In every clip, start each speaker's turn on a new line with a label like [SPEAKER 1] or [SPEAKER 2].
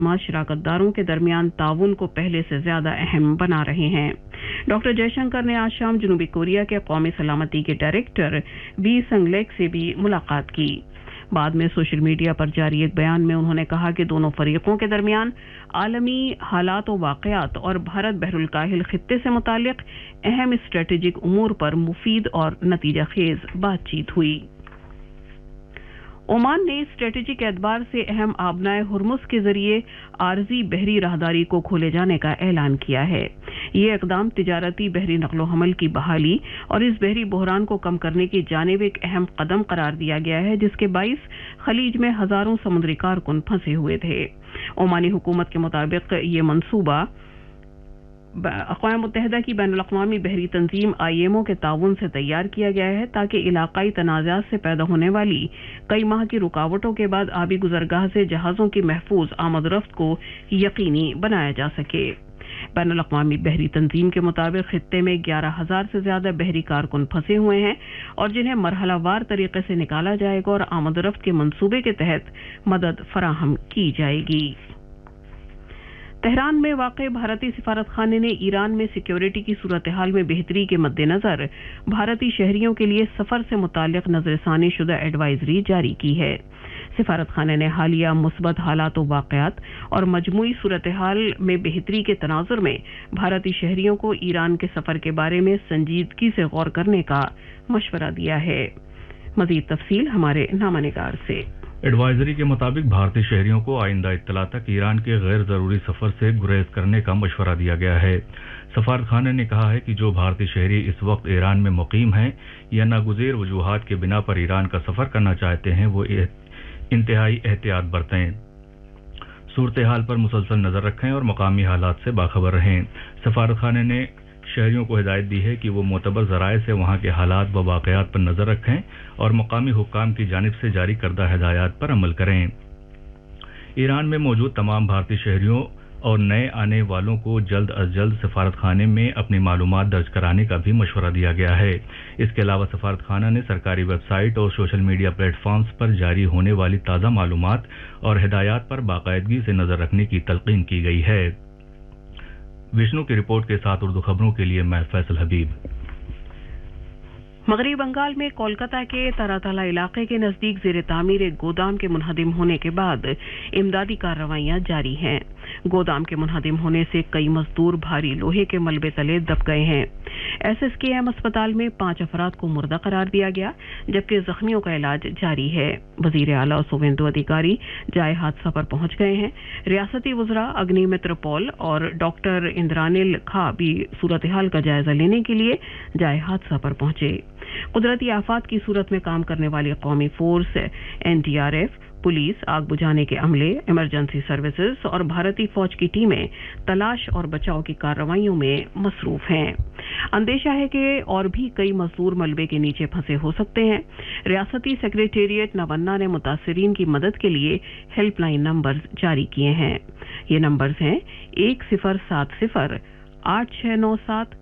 [SPEAKER 1] शराकत दारों के दरमियान ताउन को पहले से ज्यादा अहम बना रहे हैं। डॉक्टर जयशंकर ने आज शाम जनूबी कोरिया के कौमी सलामती के डायरेक्टर वी संगलेक से भी मुलाकात की। बाद में सोशल मीडिया पर जारी एक बयान में उन्होंने कहा कि दोनों फरीकों के दरमियान आलमी हालात व वाक़यात और भारत बहरुल काहिल खित्ते से मुतालिक अहम स्ट्रेटेजिक उमूर पर मुफीद और नतीजा खेज बातचीत हुई। ओमान ने स्ट्रेटेजिक एतबार से अहम आबनाए हुर्मुज के जरिए आरजी बहरी राहदारी को खोले जाने का ऐलान किया है। ये इकदाम तिजारती बहरी नकलो हमल की बहाली और इस बहरी बहरान को कम करने की जानिब एक अहम कदम करार दिया गया है, जिसके बाइस खलीज में हजारों समुद्री कारकुन फंसे हुए थे। ओमानी हुकूमत के मुताबिक ये मंसूबा अक़वाम मुत्तहिदा की बैनुल-अक़वामी बहरी तंजीम IMO के ताउन से तैयार किया गया है, ताकि इलाकाई तनाज़ात से पैदा होने वाली कई माह की रुकावटों के बाद आबी गुज़रगाह से जहाज़ों की महफूज आमद-रफ्त को यकीनी बनाया जा सके। बैनुल-अक़वामी बहरी तंजीम के मुताबिक खित्ते में 11,000 से ज्यादा बहरी कारकुन फंसे हुए हैं और जिन्हें मरहलावार तरीके से निकाला जाएगा और आमद-रफ्त के मंसूबे के तहत मदद फराहम की जाएगी। तेहरान में वाक़ भारतीय सिफारतखाने ने ईरान में सिक्योरिटी की सूरत हाल में बेहतरी के मद्देनज़र भारतीय शहरियों के लिए सफ़र से मुताल्लिक़ नज़रसानी शुदा एडवाइजरी जारी की है। सिफारतखाने ने हालिया मुस्बत हालात व वाक़यात और मजमूई सूरत हाल में बेहतरी के तनाजुर में भारतीय शहरियों को ईरान के सफ़र के बारे में संजीदगी से गौर करने का मशवरा दिया है। मज़ीद तफसील हमारे नामानिगार से।
[SPEAKER 2] एडवाइजरी के मुताबिक भारतीय शहरियों को आइंदा इत्तला तक ईरान के गैर जरूरी सफर से गुरेज करने का मशवरा दिया गया है। सफारतखाने ने कहा है कि जो भारतीय शहरी इस वक्त ईरान में मुकीम हैं या नागुज़ेर वजूहात के बिना पर ईरान का सफर करना चाहते हैं, वो इंतहाई एहतियात बरतें, सूरत हाल पर मुसलसल नजर रखें और मकामी हालात से बाखबर रहें। सफारतखाने ने शहरियों को हिदायत दी है कि वो मोतबर ज़राए से वहाँ के हालात व वाक़यात पर नज़र रखें और मकामी हुक्काम की जानिब से जारी करदा हिदायत पर अमल करें। ईरान में मौजूद तमाम भारतीय शहरियों और नए आने वालों को जल्द अज जल्द सफारतखाने में अपनी मालूमात दर्ज कराने का भी मशवरा दिया गया है। इसके अलावा सफारतखाना ने सरकारी वेबसाइट और सोशल मीडिया प्लेटफॉर्म्स पर जारी होने वाली ताज़ा मालूमात और हिदायत पर बाकायदगी से नज़र रखने की तलकीन की गई है। विष्णु की रिपोर्ट के साथ उर्दू खबरों के लिए मैं फैसल हबीब।
[SPEAKER 1] मगरबी बंगाल में कोलकाता के तारातला इलाके के नजदीक ज़ेरे तामीर एक गोदाम के मुनहदिम होने के बाद इमदादी कार्रवाइयां जारी हैं। गोदाम के मुनहदिम होने से कई मजदूर भारी लोहे के मलबे तले दब गए हैं। SSKM अस्पताल में 5 अफराद को मुर्दा करार दिया गया, जबकि जख्मियों का इलाज जारी है। वजीर आला और सुवेंदु अधिकारी जाए हादसा पर पहुंच गए हैं। रियासती वज़रा अग्निमित्र पॉल और डॉक्टर इंद्रानिल खा भी सूरत हाल का जायजा लेने के लिए जाए हादसा पर पहुंचे। कुदरती आफात की सूरत में काम करने वाली कौमी फोर्स NDRF, पुलिस, आग बुझाने के अमले, इमरजेंसी सर्विसेज और भारतीय फौज की टीमें तलाश और बचाव की कार्रवाइयों में मसरूफ हैं। अंदेशा है कि और भी कई मजदूर मलबे के नीचे फंसे हो सकते हैं। रियासती सेक्रेटेरिएट नवन्ना ने मुतासिरीन की मदद के लिए हेल्पलाइन नंबर्स जारी किए हैं। ये नंबर्स हैं 1070 8697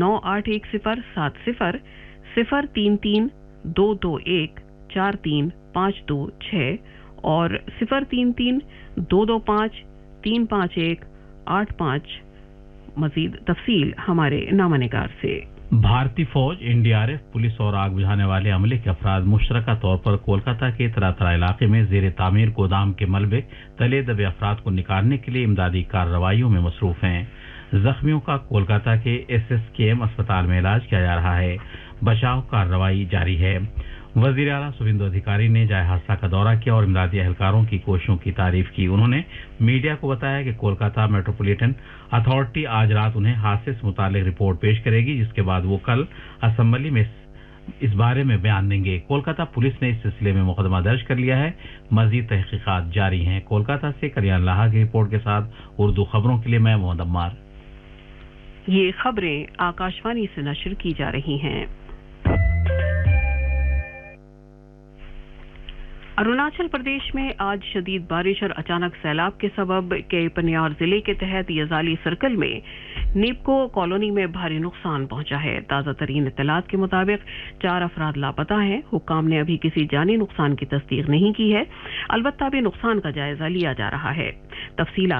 [SPEAKER 1] 9810 70 033 221 43526 और 033 225 351 85। मजीद तफसील हमारे नामानिगार से।
[SPEAKER 3] भारतीय फौज, NDRF, पुलिस और आग बुझाने वाले अमले के अफराद मुश्तरका तौर पर कोलकाता के तरातरा इलाके में ज़ेरे तामीर गोदाम के मलबे तले दबे अफराद को निकालने के लिए इमदादी कार्रवाइयों में मसरूफ हैं। जख्मियों का कोलकाता के SSKM अस्पताल में इलाज किया जा रहा है। बचाव कार्रवाई जारी है। वजीर आला सुवेंदु अधिकारी ने जाए हादसा का दौरा किया और इमदादी एहलकारों की कोशिशों की तारीफ की। उन्होंने मीडिया को बताया कि कोलकाता मेट्रोपॉलिटन अथॉरिटी आज रात उन्हें हादसे से मुतालिक रिपोर्ट पेश करेगी, जिसके बाद वो कल असेंबली में इस बारे में बयान देंगे। कोलकाता पुलिस ने इस सिलसिले में मुकदमा दर्ज कर लिया है। मजीद तहकीकात जारी हैं। कोलकाता से कल्याण लाहा की रिपोर्ट के साथ उर्दू खबरों के लिए मैं मोहम्मद अम्मार।
[SPEAKER 1] ये खबरें आकाशवाणी से नशर की जा रही हैं। अरुणाचल प्रदेश में आज शदीद बारिश और अचानक सैलाब के सबब के पनियार जिले के तहत यजाली सर्कल में नीपको कॉलोनी में भारी नुकसान पहुंचा है। ताज़ा तरीन इत्तलात के मुताबिक 4 अफराद लापता हैं। हुक्काम ने अभी किसी जानी नुकसान की तस्दीक नहीं की है, अलबत्ता भी नुकसान का जायजा लिया जा रहा है। तफसीलात